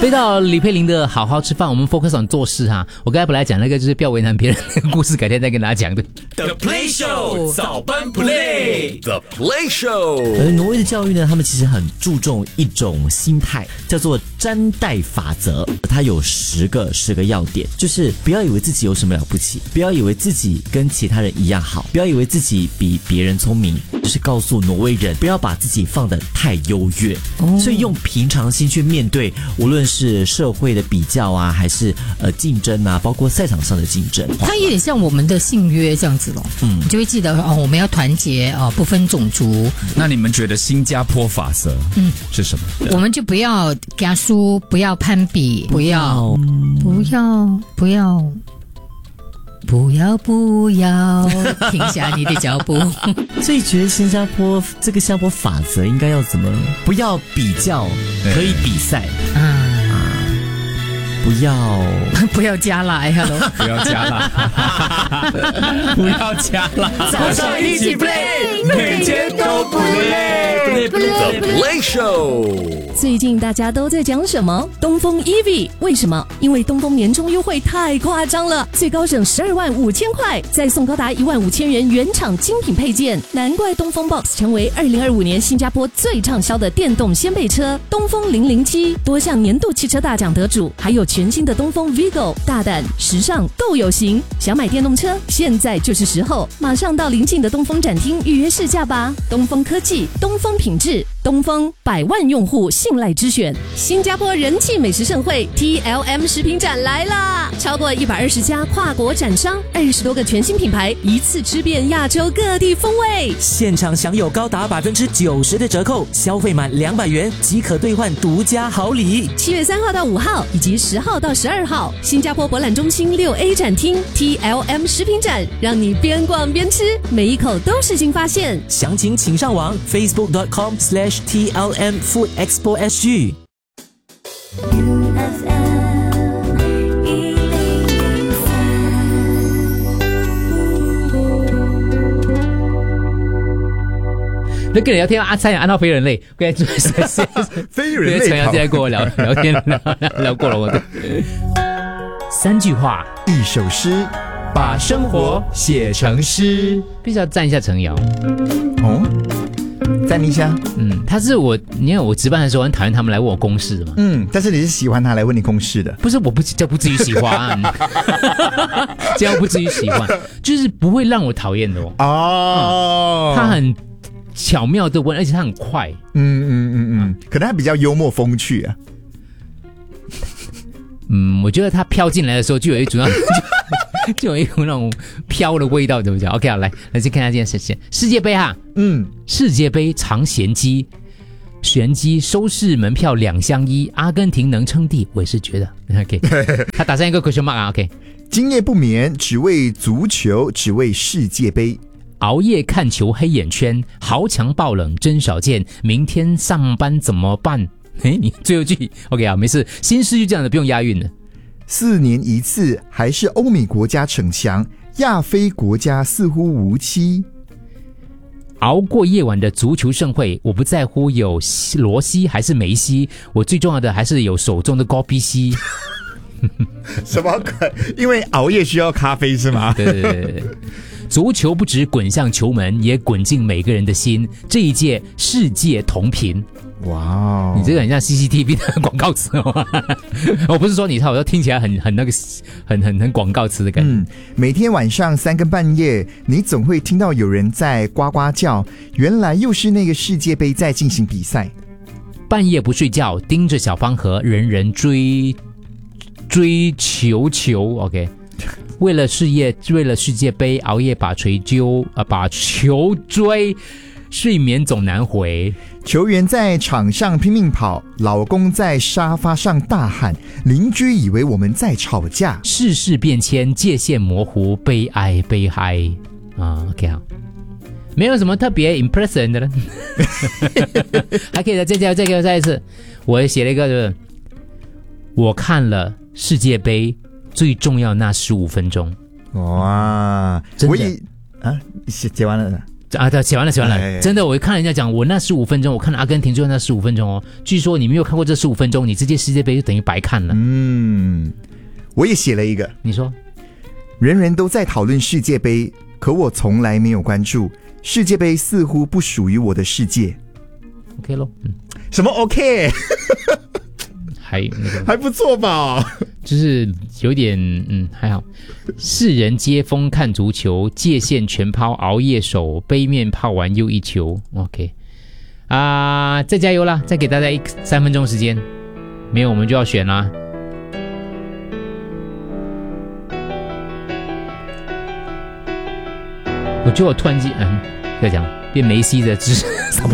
飞到李佩玲的好好吃饭，我们 focus on 做事哈。我刚才本来讲那个就是不要为难别人的故事，改天再跟大家讲的。 The Play Show 早班 Play The Play Show。 挪威的教育呢，他们其实很注重一种心态，叫做粘带法则。它有10个要点，就是不要以为自己有什么了不起，不要以为自己跟其他人一样好，不要以为自己比别人聪明，就是告诉挪威人不要把自己放得太优越。所以用平常心去面对，无论是社会的比较啊，还是竞争啊，包括赛场上的竞争。 它有点像我们的信约这样子咯。你就会记得我们要团结不分种族。 那你们觉得新加坡法则是什么？ 我们就不要加输，不要攀比，不要停下你的脚步。 所以觉得新加坡这个下坡法则应该要怎么？不要比较，可以比赛不要加辣，Hello， 不要加辣，不要加辣， 早上一起 play， 每天都不累。The Play Show。 最近大家都在讲什么？东风 EV， 为什么？因为东风年终优惠太夸张了，最高省12万5千块，再送高达1万5千元原厂精品配件，难怪东风 Box 成为2025年新加坡最畅销的电动掀背车。东风007多项年度汽车大奖得主，还有全新的东风 Vigo， 大胆、时尚、够有型。想买电动车，现在就是时候，马上到邻近的东风展厅预约试驾吧。东风科技，东风品质，东风100万用户信赖之选。新加坡人气美食盛会 TLM 食品展来啦！超过120家跨国展商，20多个全新品牌，一次吃遍亚洲各地风味。 现场享有高达90%的折扣，消费满200元即可兑换独家好礼。 7月3号到5号以及10号到12号，新加坡博览中心6A 展厅 TLM 食品展，让你边逛边吃，每一口都是新发现。 详情请上网 facebook.com/TLM Food Expo SG。 跟你聊天差点按到非人类， 非人类陈瑶今天跟我聊天聊过了我的3句话 1首诗，把生活写成诗。 必须要赞一下陈瑶哦，赞一下。 他是因为我值班的时候很讨厌他们来问我公事嘛。 但是你是喜欢他来问你公事的？ 不是，我不至于喜欢，这样不至于喜欢，就是不会让我讨厌的哦。他很巧妙的问，而且他很快。 可能他比较幽默风趣啊。 我觉得他飘进来的时候就有一种就有一种那种飘的味道，对不对 ？OK， 好，来先看一下这件事情。世界杯哈，世界杯藏玄机，收视门票2相1，阿根廷能称帝，我也是觉得 OK。他打上一个 question mark 啊 ，OK。 今夜不眠，只为足球，只为世界杯。 熬夜看球黑眼圈，豪强爆冷真少见，明天上班怎么办？你最后句 OK 啊，没事，新诗就这样的，不用押韵了。 4年一次，还是欧美国家逞强，亚非国家似乎无期。 熬过夜晚的足球盛会，我不在乎有罗西还是梅西，我最重要的还是有手中的高比西。 什么鬼？因为熬夜需要咖啡是吗？ 对。足球不止滚向球门，也滚进每个人的心。这一届世界同频。 哇， 你这个很像 CCTV 的广告词哦。我不是说你我说听起来很那个很广告词的感觉。 每天晚上3更半夜，你总会听到有人在呱呱叫，原来又是那个世界杯在进行比赛。 半夜不睡觉，盯着小方盒，人人追球 OK。为了事业，为了世界杯，熬夜把球追，睡眠总难回。 球员在场上拼命跑，老公在沙发上大喊，邻居以为我们在吵架。 世事变迁，界限模糊，悲哀啊 OK 好，没有什么特别 impression 的了。还可以再给我再一次。我写了一个，我看了世界杯最重要那15分钟。 哇， 真的写完了。 啊，对，写完了， 哎真的，我看人家讲，我那15分钟，我看了阿根廷最后那15分钟哦，据说你没有看过这15分钟，你这届世界杯就等于白看了。 我也写了一个， 你说， 人人都在讨论世界杯，可我从来没有关注世界杯，似乎不属于我的世界。 OK 咯， 什么 OK？ 还那个还不错吧？ 就是有点还好。世人皆疯看足球，界限全抛熬夜手，杯面泡完又一球。OK 再加油啦！再给大家3分钟时间，没有我们就要选啦。我觉得我突然间不要讲变梅西的什么